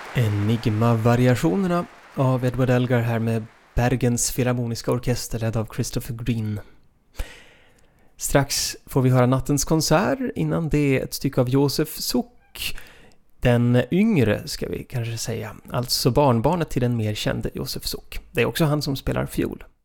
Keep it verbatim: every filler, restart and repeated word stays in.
Enigma-variationerna av Edward Elgar här med Bergens Filharmoniska Orkester ledd av Christopher Green. Strax får vi höra Nattens konsert, innan det ett stycke av Josef Suk, den yngre ska vi kanske säga, alltså barnbarnet till den mer kände Josef Suk. Det är också han som spelar fiol.